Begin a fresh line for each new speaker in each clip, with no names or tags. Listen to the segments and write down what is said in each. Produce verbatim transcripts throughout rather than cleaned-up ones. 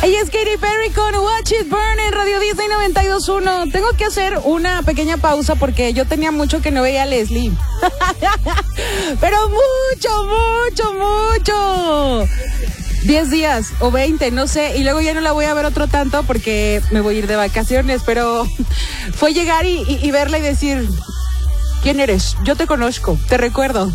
Ella es Katy Perry con Watch It Burn en Radio Disney noventa y dos punto uno. Tengo que hacer una pequeña pausa porque yo tenía mucho que no veía a Leslie. Pero mucho, mucho, mucho. diez días o veinte, no sé. Y luego ya no la voy a ver otro tanto porque me voy a ir de vacaciones. Pero fue llegar y, y, y verla y decir... ¿Quién eres? Yo te conozco, te recuerdo.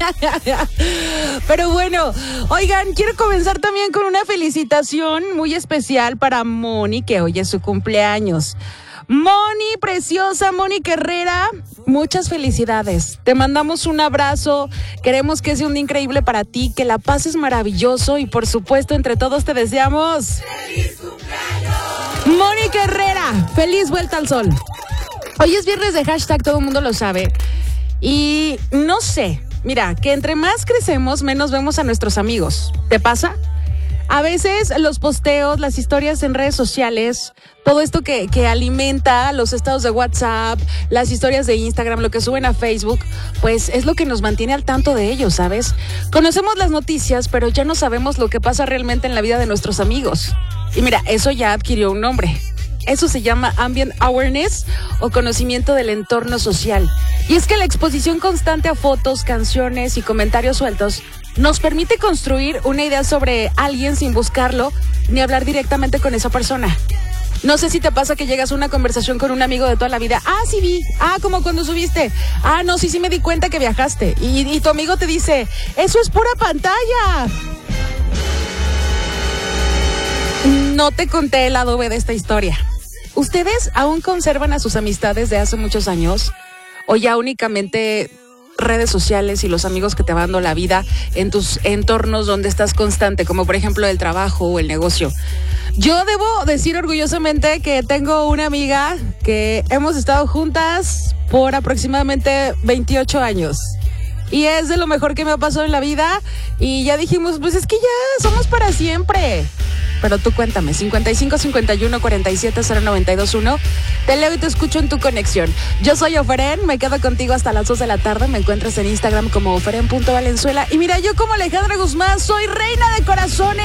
Pero bueno, oigan, quiero comenzar también con una felicitación muy especial para Moni, que hoy es su cumpleaños. Moni, preciosa Moni Herrera, muchas felicidades. Te mandamos un abrazo, queremos que sea un día increíble para ti, que la pases maravilloso y por supuesto entre todos te deseamos... ¡Feliz cumpleaños! Moni Herrera, feliz vuelta al sol. Hoy es viernes de hashtag, todo el mundo lo sabe. Y no sé, mira, que entre más crecemos, menos vemos a nuestros amigos. ¿Te pasa? A veces los posteos, las historias en redes sociales, todo esto que, que alimenta los estados de WhatsApp, las historias de Instagram, lo que suben a Facebook, pues es lo que nos mantiene al tanto de ellos, ¿sabes? Conocemos las noticias, pero ya no sabemos lo que pasa realmente en la vida de nuestros amigos. Y mira, eso ya adquirió un nombre. Eso se llama Ambient Awareness o conocimiento del entorno social. Y es que la exposición constante a fotos, canciones y comentarios sueltos nos permite construir una idea sobre alguien sin buscarlo ni hablar directamente con esa persona. No sé si te pasa que llegas a una conversación con un amigo de toda la vida. Ah, sí vi. Ah, como cuando subiste. Ah, no, sí, sí me di cuenta que viajaste. Y, y tu amigo te dice, eso es pura pantalla. No te conté el lado B de esta historia. ¿Ustedes aún conservan a sus amistades de hace muchos años? ¿O ya únicamente redes sociales y los amigos que te van dando la vida en tus entornos donde estás constante, como por ejemplo el trabajo o el negocio? Yo debo decir orgullosamente que tengo una amiga que hemos estado juntas por aproximadamente veintiocho años. Y es de lo mejor que me ha pasado en la vida. Y ya dijimos, pues es que ya somos para siempre. Pero tú cuéntame, cincuenta y cinco, cincuenta y uno, cuarenta y siete, cero noventa y dos uno. Te leo y te escucho en tu conexión. Yo soy Oferen, me quedo contigo hasta las dos de la tarde. Me encuentras en Instagram como oferen punto valenzuela. Y mira, yo como Alejandra Guzmán soy reina de corazones.